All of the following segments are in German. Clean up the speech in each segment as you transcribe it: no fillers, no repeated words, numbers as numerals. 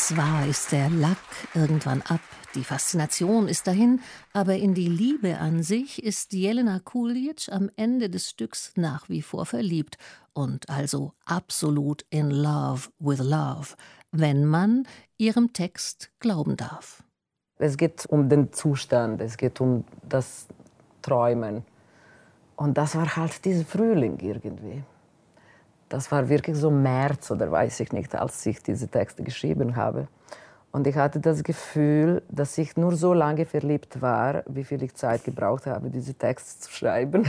Zwar ist der Lack irgendwann ab, die Faszination ist dahin, aber in die Liebe an sich ist Jelena Kulic am Ende des Stücks nach wie vor verliebt und also absolut in love with love, wenn man ihrem Text glauben darf. Es geht um den Zustand, es geht um das Träumen. Und das war halt dieser Frühling irgendwie. Das war wirklich so März oder weiß ich nicht, als ich diese Texte geschrieben habe. Und ich hatte das Gefühl, dass ich nur so lange verliebt war, wie viel ich Zeit gebraucht habe, diese Texte zu schreiben.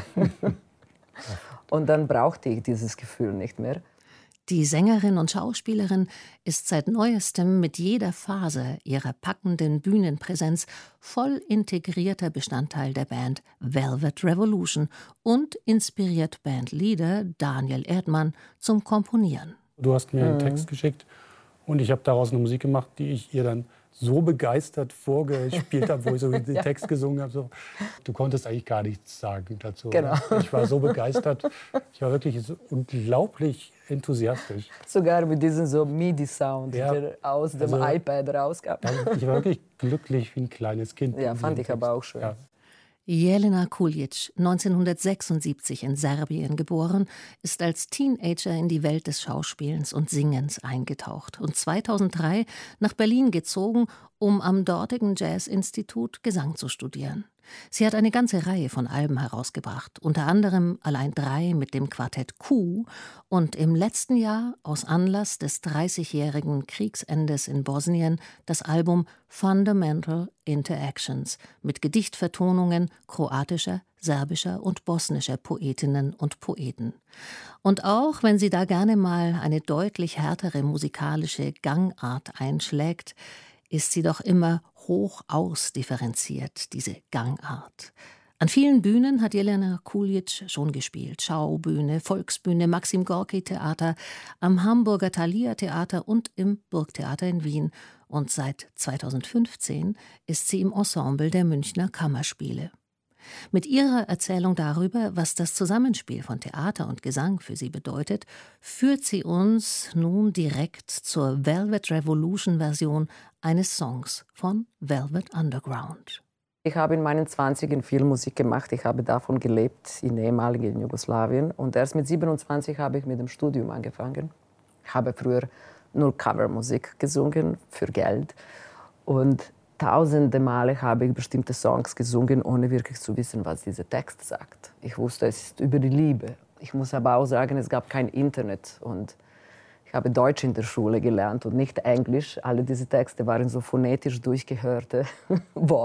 Und dann brauchte ich dieses Gefühl nicht mehr. Die Sängerin und Schauspielerin ist seit Neuestem mit jeder Phase ihrer packenden Bühnenpräsenz voll integrierter Bestandteil der Band Velvet Revolution und inspiriert Bandleader Daniel Erdmann zum Komponieren. Du hast mir einen Text geschickt und ich habe daraus eine Musik gemacht, die ich ihr dann so begeistert vorgespielt habe, wo ich so den Text gesungen habe. So. Du konntest eigentlich gar nichts sagen dazu. Genau. Ich war so begeistert. Ich war wirklich so unglaublich enthusiastisch. Sogar mit diesem so MIDI-Sound, der aus dem iPad rauskam. Ich war wirklich glücklich wie ein kleines Kind. Ja, fand ich aber auch schön. Ja. Jelena Kulic, 1976 in Serbien geboren, ist als Teenager in die Welt des Schauspielens und Singens eingetaucht und 2003 nach Berlin gezogen, um am dortigen Jazz-Institut Gesang zu studieren. Sie hat eine ganze Reihe von Alben herausgebracht, unter anderem allein 3 mit dem Quartett Q und im letzten Jahr aus Anlass des 30-jährigen Kriegsendes in Bosnien das Album Fundamental Interactions mit Gedichtvertonungen kroatischer, serbischer und bosnischer Poetinnen und Poeten. Und auch wenn sie da gerne mal eine deutlich härtere musikalische Gangart einschlägt, ist sie doch immer hoch ausdifferenziert, diese Gangart. An vielen Bühnen hat Jelena Kulic schon gespielt. Schaubühne, Volksbühne, Maxim-Gorki-Theater, am Hamburger Thalia-Theater und im Burgtheater in Wien. Und seit 2015 ist sie im Ensemble der Münchner Kammerspiele. Mit ihrer Erzählung darüber, was das Zusammenspiel von Theater und Gesang für sie bedeutet, führt sie uns nun direkt zur Velvet Revolution-Version eines Songs von Velvet Underground. Ich habe in meinen 20ern viel Musik gemacht. Ich habe davon gelebt in ehemaligen Jugoslawien. Und erst mit 27 habe ich mit dem Studium angefangen. Ich habe früher nur Covermusik gesungen für Geld. Und tausende Male habe ich bestimmte Songs gesungen, ohne wirklich zu wissen, was dieser Text sagt. Ich wusste, es ist über die Liebe. Ich muss aber auch sagen, es gab kein Internet. Und ich habe Deutsch in der Schule gelernt und nicht Englisch. Alle diese Texte waren so phonetisch durchgehörte Worte.